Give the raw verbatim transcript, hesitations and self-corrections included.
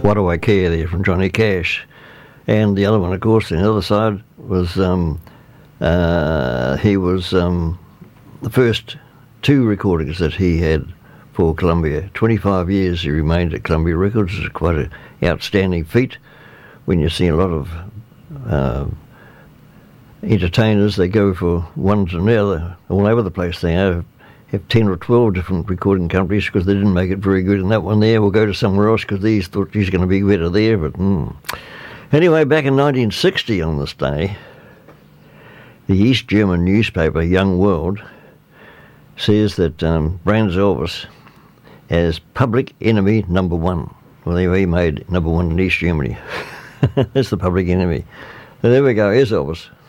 What Do I Care there from Johnny Cash. And the other one, of course, on the other side was, um, uh, he was um, the first two recordings that he had for Columbia. twenty-five years he remained at Columbia Records. It's quite an outstanding feat. When you see a lot of uh, entertainers, they go for one to another all over the place. They have, have ten or twelve different recording companies because they didn't make it very good in that one there. We'll go to somewhere else because these thought he's going to be better there. But mm. Anyway, back in nineteen sixty on this day, the East German newspaper Young World says that um, Brans Elvis as public enemy number one. Well, he made number one in East Germany. That's the public enemy. So there we go. Here's Elvis.